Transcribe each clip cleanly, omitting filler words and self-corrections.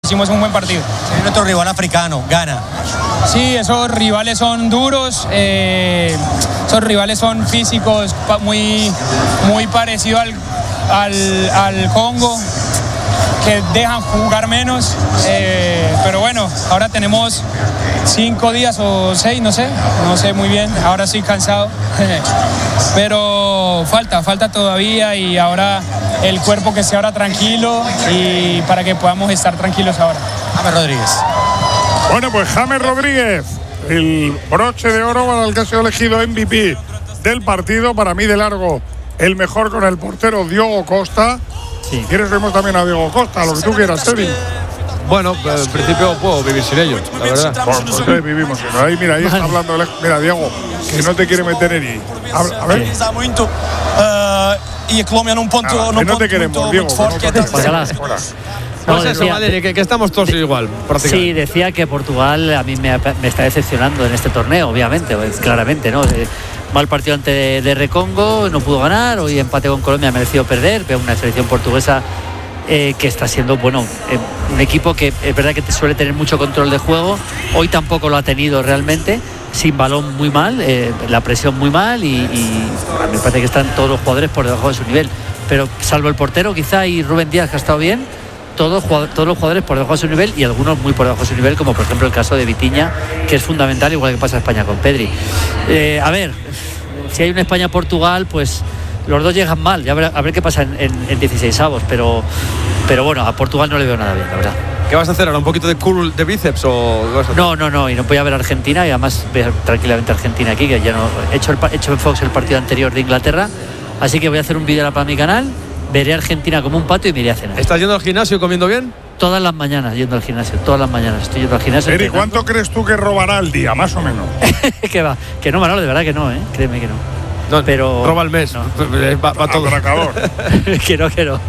hicimos un buen partido. Es nuestro rival africano, Ghana. Sí, esos rivales son duros, esos rivales son físicos, muy parecido al Congo, que dejan jugar menos, pero bueno, ahora tenemos 5 días o 6, no sé muy bien, ahora estoy cansado, pero falta todavía, y ahora el cuerpo que esté ahora tranquilo, y para que podamos estar tranquilos ahora. James Rodríguez. Bueno, pues James Rodríguez, el broche de oro para el que ha sido elegido MVP del partido, para mí de largo el mejor, con el portero Diogo Costa. Si quieres vemos también a Diogo Costa, lo que tú quieras, Evi. Bueno, en principio puedo vivir sin ellos, la verdad. Pues vivimos sin ellos. Mira, ahí está hablando. Mira, Diego, que no te quiere meter en ahí. A ver. Y Colombia en un punto, no te queremos, Diego. Pues eso, Madrid, que estamos todos igual, prácticamente. Sí, decía que Portugal a mí me está decepcionando en este torneo, obviamente, pues, claramente, ¿no? Mal partido ante de Recongo, no pudo ganar, hoy empate con Colombia, ha merecido perder, pero una selección portuguesa que está siendo, bueno, un equipo que es verdad que suele tener mucho control de juego, hoy tampoco lo ha tenido realmente, sin balón muy mal, la presión muy mal, y a mí me parece que están todos los jugadores por debajo de su nivel, pero salvo el portero quizá y Rubén Díaz, que ha estado bien, todos los jugadores por debajo de su nivel, y algunos muy por debajo de su nivel, como por ejemplo el caso de Vitinha, que es fundamental, igual que pasa en España con Pedri. A ver, si hay un España-Portugal, pues los dos llegan mal, ya a ver qué pasa en 16avos, pero bueno, a Portugal no le veo nada bien, la verdad. ¿Qué vas a hacer ahora? ¿Un poquito de curl de bíceps o vas a hacer? No, y no voy a ver a Argentina, y además ver tranquilamente a Argentina aquí, que ya no he hecho en Fox el partido anterior de Inglaterra, así que voy a hacer un vídeo para mi canal. Veré a Argentina como un pato y me iré a cenar. ¿Estás yendo al gimnasio y comiendo bien? Todas las mañanas yendo al gimnasio, todas las mañanas estoy yendo al gimnasio. Eri, ¿cuánto crees tú que robará al día, más o menos? Que va, que no, Manolo, de verdad que no, créeme que no. No, pero roba al mes, no. Va todo. que no.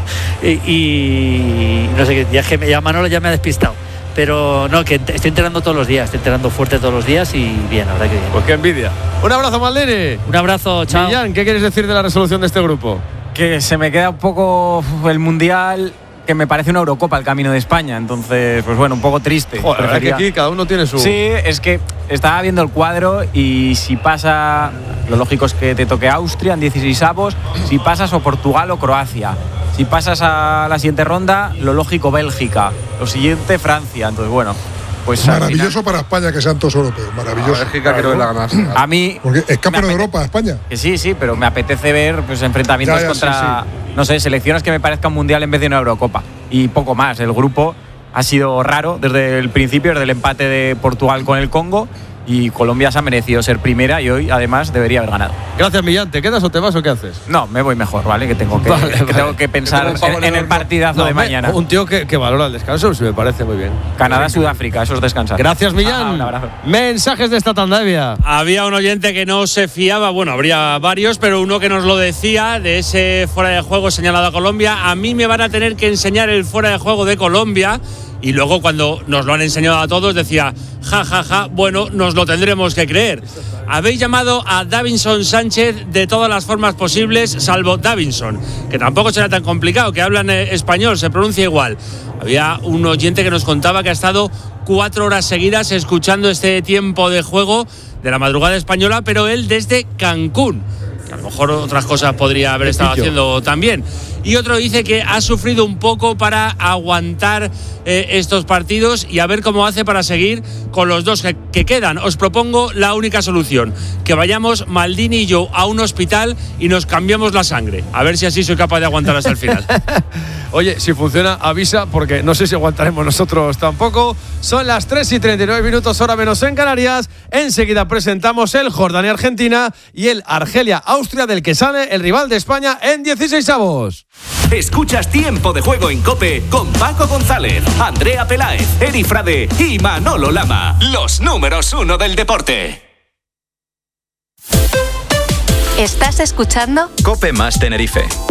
Y no sé, ya Manolo ya me ha despistado. Pero no, que estoy entrenando todos los días, estoy entrenando fuerte todos los días y bien, la verdad que bien. Pues qué envidia. Un abrazo, Maldini. Un abrazo, chao. Millán, ¿qué quieres decir de la resolución de este grupo? Que se me queda un poco el Mundial, que me parece una Eurocopa el camino de España, entonces pues bueno, un poco triste. Joder, la verdad que aquí cada uno tiene su... Sí, es que estaba viendo el cuadro y si pasa, lo lógico es que te toque Austria en 16avos, si pasas o Portugal o Croacia, si pasas a la siguiente ronda, lo lógico Bélgica, lo siguiente Francia, entonces bueno, pues maravilloso para España que sean todos europeos, maravilloso. Bélgica creo que la ganas. A mí porque es campeón de Europa España. Que sí, pero me apetece ver pues enfrentamientos contra no sé, selecciones que me parezcan mundial en vez de una Eurocopa y poco más. El grupo ha sido raro desde el principio, desde el empate de Portugal con el Congo, y Colombia se ha merecido ser primera y hoy además debería haber ganado. Gracias, Millán. ¿Te quedas o te vas o qué haces? No, me voy mejor, ¿vale? Que tengo que pensar en el partidazo de mañana. Un tío que valora el descanso, sí me parece muy bien. Canadá-Sudáfrica, eso es descansar. Gracias, Millán. Un abrazo. Mensajes de esta tanda, Evia. Había un oyente que no se fiaba, bueno, habría varios, pero uno que nos lo decía, de ese fuera de juego señalado a Colombia. A mí me van a tener que enseñar el fuera de juego de Colombia. Y luego cuando nos lo han enseñado a todos decía, ja, bueno, nos lo tendremos que creer. Habéis llamado a Davinson Sánchez de todas las formas posibles, salvo Davinson, que tampoco será tan complicado, que hablan español, se pronuncia igual. Había un oyente que nos contaba que ha estado 4 horas seguidas escuchando este tiempo de juego de la madrugada española, pero él desde Cancún, que a lo mejor otras cosas podría haber estado haciendo también. Y otro dice que ha sufrido un poco para aguantar estos partidos y a ver cómo hace para seguir con los dos que quedan. Os propongo la única solución, que vayamos Maldini y yo a un hospital y nos cambiamos la sangre. A ver si así soy capaz de aguantar hasta el final. Oye, si funciona, avisa, porque no sé si aguantaremos nosotros tampoco. Son las 3:39, hora menos en Canarias. Enseguida presentamos el Jordania-Argentina y el Argelia-Austria, del que sale el rival de España en 16avos. Escuchas Tiempo de Juego en COPE con Paco González, Andrea Peláez, Eri Frade y Manolo Lama. Los números 1 del deporte. ¿Estás escuchando? COPE más Tenerife.